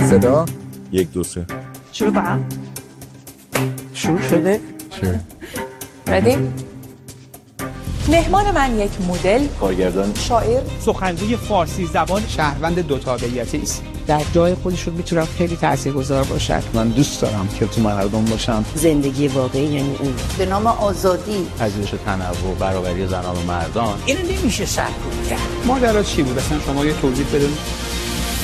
صدا 1 2 3 شروع کنم. شروع شده؟ شروع. ردی؟ مهمان من یک مدل، کارگردان، شاعر، سخنگوی فارسی زبان، شهروند دو تابعیتی است. در جای خودشون میتونن خیلی تاثیرگذار باشن. من دوست دارم که تو مردم باشم. زندگی واقعی یعنی اون. به نام آزادی، پذیرش تنوع، برابری زنان و مردان. اینو نمیشه سرکوب کرد. ماجرا چی بود اصلا شما یه توضیح بدید.